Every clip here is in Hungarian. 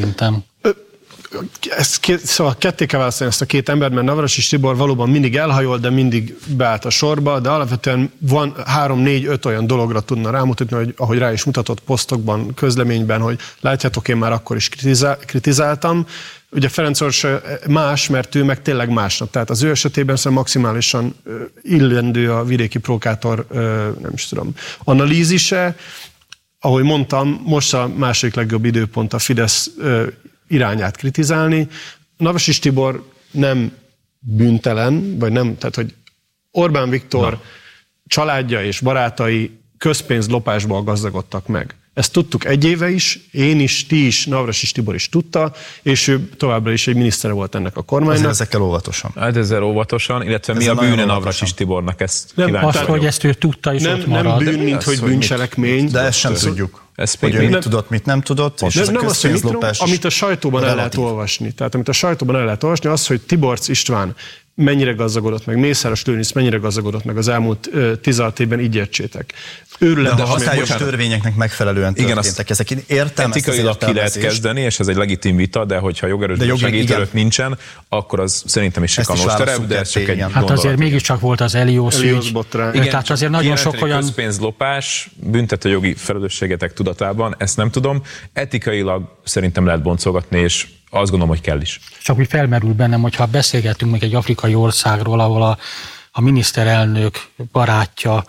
szerintem. Szóval ketté kell választani ezt a két embert, mert Navracsics Tibor valóban mindig elhajol, de mindig beállt a sorba, de alapvetően van 3-4-5 olyan dologra tudna rámutatni, hogy ahogy rá is mutatott posztokban, közleményben, hogy látjátok, én már akkor is kritizáltam. Ugye Ferencváros más, mert ő meg tényleg másnak. Tehát az ő esetében szerintem maximálisan illendő a vidéki provokátor, nem is tudom, analízise. Ahogy mondtam, most a második legjobb időpont a Fidesz irányát kritizálni. Navracsics Tibor nem bűntelen, vagy nem, tehát hogy Orbán Viktor családja és barátai közpénzlopásból gazdagodtak meg. Ezt tudtuk egy éve is, én is, ti is, Navracsics Tibor is tudta, és ő továbbra is egy minisztere volt ennek a kormánynak. Azért ezekkel óvatosan. Hát ezzel óvatosan, illetve mi a bűne Navracsics Tibornak, ezt kíváncsi. Azt, hogy ezt ő tudta, és ott marad. Nem bűn, mint hogy bűncselekmény. De ezt sem tudjuk. Hogy ő mit tudott, mit nem tudott. Nem azt, hogy amit a sajtóban el lehet olvasni. Tehát amit a sajtóban el lehet olvasni, az, hogy Tiborcs István mennyire gazdagodott meg, Mészáros Lőrinc mennyire gazdagodott meg az elmúlt 16 évben, így értsétek. De a hatályos törvényeknek megfelelően történtek ezek. Én értem etikailag ki lehet kezdeni, és ez egy legitim vita, de hogyha jogerősbíróság ítélet nincsen, akkor az szerintem is sikanos terep, de ez csak egy hát azért mégiscsak volt az Elios ügy. Tehát azért nagyon sok olyan... Közpénzlopás, büntetőjogi felelősségetek tudatában, ezt nem tudom. Etikailag szerintem lehet boncolgatni, és azt gondolom, hogy kell is. Csak úgy felmerül bennem, hogyha beszélgetünk meg egy afrikai országról, ahol a miniszterelnök barátja,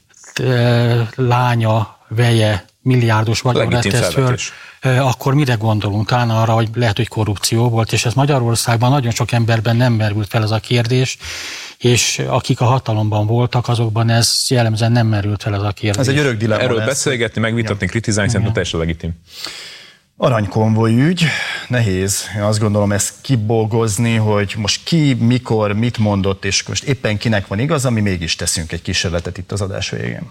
lánya, veje, milliárdos vagyonra tesz föl, akkor mire gondolunk? Talán arra, hogy lehet, hogy korrupció volt, és ez Magyarországban nagyon sok emberben nem merült fel ez a kérdés, és akik a hatalomban voltak, azokban ez jellemzően nem merült fel ez a kérdés. Ez egy örök dilemma. Erről beszélgetni, megvitatni, kritizálni, szerintem teljesen legitim. Aranykonvoj ügy, nehéz. Én azt gondolom ezt kibolgozni, hogy most ki, mikor, mit mondott, és most éppen kinek van igaza, mi mégis teszünk egy kísérletet itt az adás végén.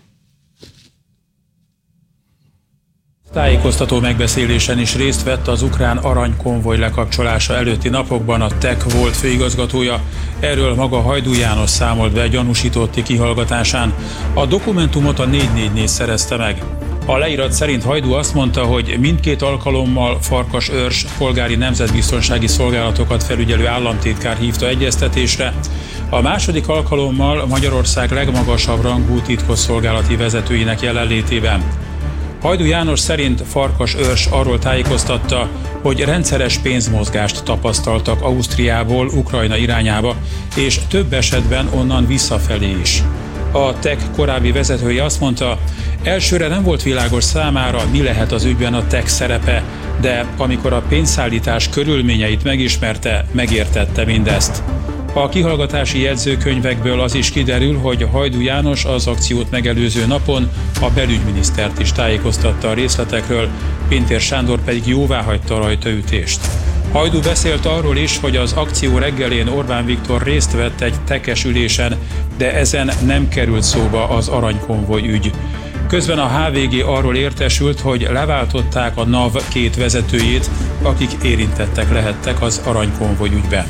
Tájékoztató megbeszélésen is részt vett az ukrán aranykonvoj lekapcsolása előtti napokban a TEK volt főigazgatója. Erről maga Hajdú János számolt be gyanúsítotti kihallgatásán. A dokumentumot a 444 szerezte meg. A leírat szerint Hajdú azt mondta, hogy mindkét alkalommal Farkas Őrs polgári nemzetbiztonsági szolgálatokat felügyelő államtitkár hívta egyeztetésre. A második alkalommal Magyarország legmagasabb rangú titkosszolgálati vezetőinek jelenlétében. Hajdú János szerint Farkas Őrs arról tájékoztatta, hogy rendszeres pénzmozgást tapasztaltak Ausztriából Ukrajna irányába, és több esetben onnan visszafelé is. A TEK korábbi vezetője azt mondta, elsőre nem volt világos számára, mi lehet az ügyben a TEK szerepe, de amikor a pénzszállítás körülményeit megismerte, megértette mindezt. A kihallgatási jegyzőkönyvekből az is kiderül, hogy Hajdú János az akciót megelőző napon a belügyminisztert is tájékoztatta a részletekről, Pintér Sándor pedig jóváhagyta a rajtaütést. Hajdú beszélt arról is, hogy az akció reggelén Orbán Viktor részt vett egy tekes ülésen, de ezen nem került szóba az aranykonvoj ügy. Közben a HVG arról értesült, hogy leváltották a NAV két vezetőjét, akik érintettek lehettek az aranykonvoj ügyben.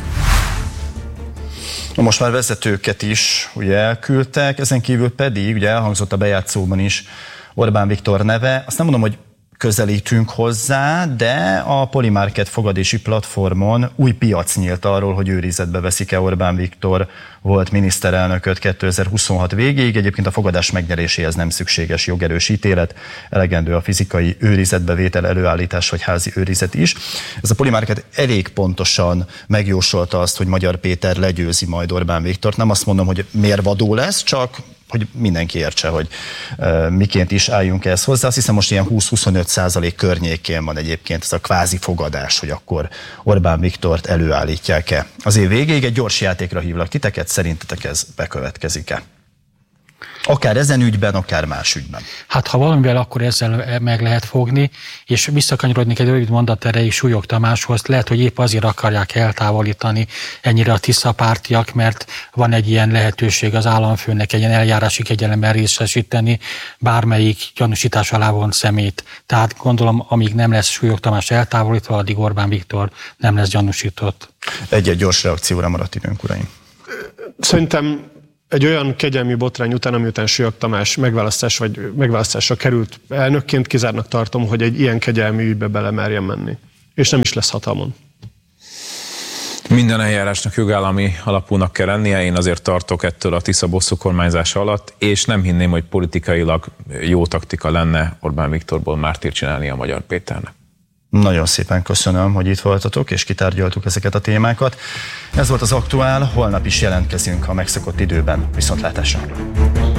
Most már vezetőket is ugye elküldtek, ezen kívül pedig, ugye elhangzott a bejátszóban is Orbán Viktor neve. Azt nem mondom, hogy közelítünk hozzá, de a Polymarket fogadési platformon új piac nyílt arról, hogy őrizetbe veszik-e Orbán Viktor volt miniszterelnököt 2026 végéig. Egyébként a fogadás megnyeréséhez nem szükséges jogerős ítélet, elegendő a fizikai őrizetbevétel, előállítás vagy házi őrizet is. Ez a Polymarket elég pontosan megjósolta azt, hogy Magyar Péter legyőzi majd Orbán Viktort. Nem azt mondom, hogy mérvadó lesz, csak hogy mindenki értse, hogy miként is álljunk ehhez hozzá. Azt hiszem most ilyen 20-25% környékén van egyébként ez a kvázi fogadás, hogy akkor Orbán Viktort előállítják-e. Az év végéig egy gyors játékra hívlak titeket, szerintetek ez bekövetkezik-e? Akár ezen ügyben, akár más ügyben. Hát ha valamivel, akkor ezzel meg lehet fogni, és visszakanyarodnék egy rövid mondat erejéig Súlyog Tamáshoz, lehet, hogy épp azért akarják eltávolítani ennyire a Tisza-pártiak, mert van egy ilyen lehetőség az államfőnek egy ilyen eljárási kegyelemben részesíteni bármelyik gyanúsítás alá vont szemét. Tehát gondolom, amíg nem lesz Súlyog Tamás eltávolítva, addig Orbán Viktor nem lesz gyanúsított. Egy-egy gyors reakcióra maradt időnk, uraim. Szerintem egy olyan kegyelmi botrány után, amiután Súlyog Tamás megválasztásra került elnökként, kizártnak tartom, hogy egy ilyen kegyelmi ügybe bele merjen menni. és nem is lesz hatalmon. Minden eljárásnak jogállami alapúnak kell lennie, én azért tartok ettől a Tisza bosszú kormányzása alatt, és nem hinném, hogy politikailag jó taktika lenne Orbán Viktorból mártírt csinálni a Magyar Péternek. Nagyon szépen köszönöm, hogy itt voltatok, és kitárgyaltuk ezeket a témákat. Ez volt az Aktuál, holnap is jelentkezünk a megszokott időben. Viszontlátásra!